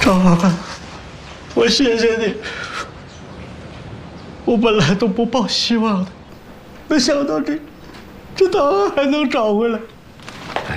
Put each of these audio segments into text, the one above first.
张法官，我谢谢你。我本来都不抱希望的，没想到这档案还能找回来。 哎，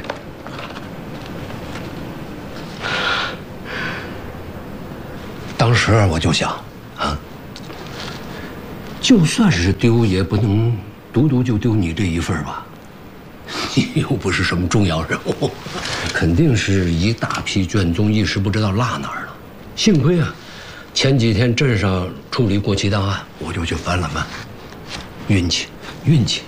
当时我就想啊，就算是丢，也不能独独就丢你这一份吧。你又不是什么重要人物，肯定是一大批卷宗一时不知道落哪儿了。幸亏啊，前几天镇上处理过期档案，我就去翻了翻。运气，运气。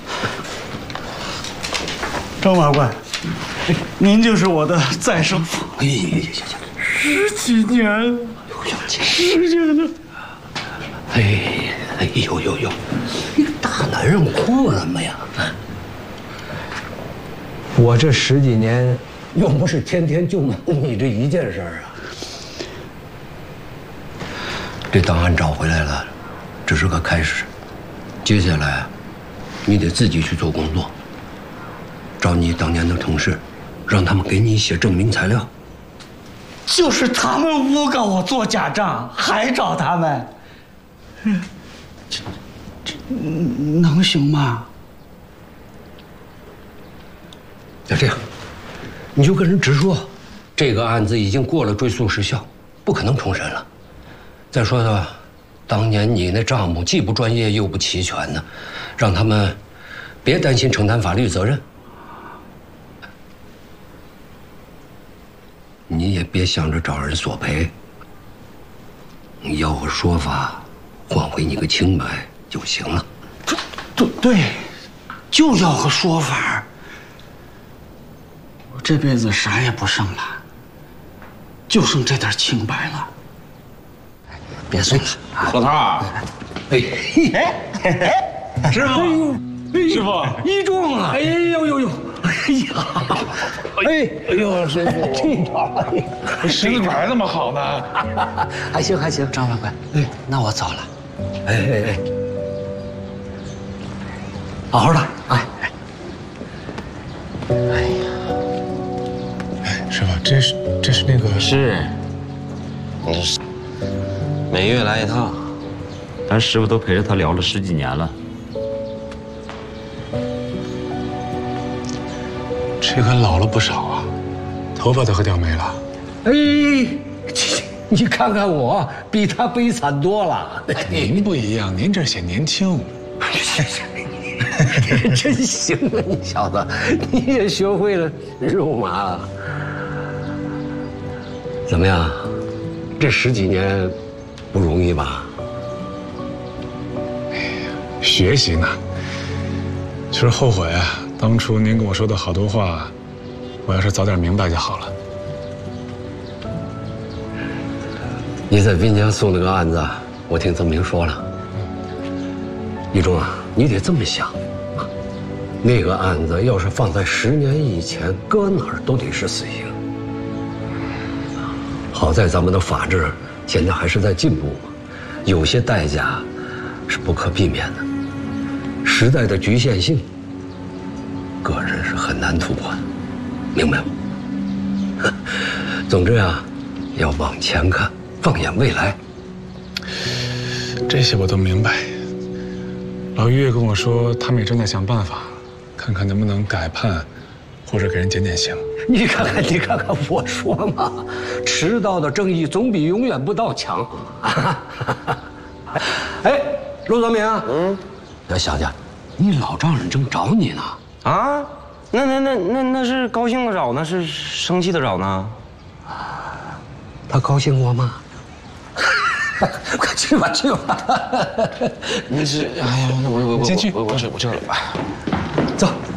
张法官，您就是我的再生父。 哎呀， 10几年了，10几年了。 哎呦，一个大男人哭什么呀？我这10几年，又不是天天就忙你这一件事儿啊。这档案找回来了，只是个开始。接下来，你得自己去做工作，找你当年的同事，让他们给你写证明材料。 就是他们诬告我做假账，还找他们，这能行吗？ 要这样，你就跟人直说，这个案子已经过了追诉时效，不可能重审了。再说呢，当年你那账目既不专业又不齐全呢，让他们别担心承担法律责任。你也别想着找人索赔，你要个说法，换回你个清白就行了。 对，就要个说法。我这辈子啥也不剩了，就剩这点清白了。别送了， 老头，师傅，师傅， 一中啊！哎呦，哎呀，哎呦，师傅，这招， 身子板那么好呢？ 还行，张法官，那我走了。哎，好好的，哎， 师傅，这是那个是，每月来一趟，咱师傅都陪着他聊了10几年了。 这可老了不少啊，头发都快掉没了。 哎，你看看我，比他悲惨多了。 您不一样，您这显年轻。 真行啊，你小子，你也学会了肉麻了。怎么样？这10几年不容易吧？ 学习呢，其实后悔啊，当初您跟我说的好多话，我要是早点明白就好了。 你在滨江送那个案子，我听曾明说了。一中啊，你得这么想啊，那个案子要是放在10年以前，搁哪儿都得是死刑。好在咱们的法治现在还是在进步嘛，有些代价是不可避免的。时代的局限性，个人是很难突破的，明白吗？总之啊，要往前看，放眼未来。 这些我都明白。老于也跟我说，他们也正在想办法，看看能不能改判，或者给人减刑。 你看看，我说嘛，迟到的正义总比永远不到强。哎，陆泽明，要想想，你老丈人正找你呢。 啊？那是高兴的找呢，是生气的找呢？ 他高兴我吗？快去吧。 你是，哎呀，那我先去， 我这了吧。 走。